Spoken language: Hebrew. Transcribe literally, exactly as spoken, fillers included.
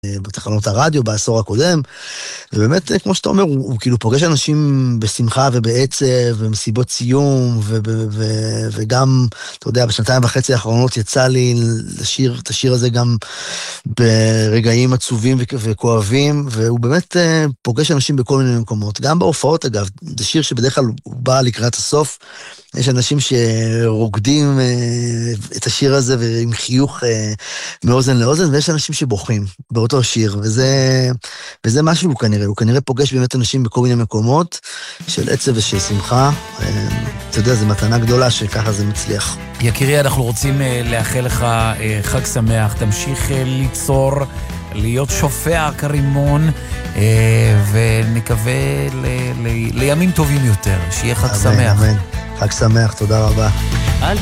בתחנות הרדיו בעשור הקודם, ובאמת, כמו שאתה אומר, הוא, הוא כאילו פוגש אנשים בשמחה ובעצב, ומסיבות סיום, ו, ו, ו, וגם, אתה יודע, בשנתיים וחצי האחרונות יצא לי לשיר את השיר הזה גם ברגעים עצובים וכואבים, והוא באמת פוגש אנשים בכל מיני מקומות, גם בהופעות אגב, זה שיר שבדרך כלל הוא בא לקראת הסוף, יש אנשים שרוקדים את השיר הזה ועם חיוך מאוזן לאוזן, ויש אנשים שבוכים באותו שיר, וזה, וזה משהו הוא כנראה, הוא כנראה פוגש באמת אנשים בכל מיני מקומות של עצב ושל שמחה, אתה יודע, זו מתנה גדולה שככה זה מצליח. יקירי, אנחנו רוצים לאחל לך חג שמח, תמשיך ליצור, להיות שופע כרימון, ונקווה ל- ל- לימים טובים יותר, שיהיה חג אמן, שמח. אמן. חג שמח, תודה רבה.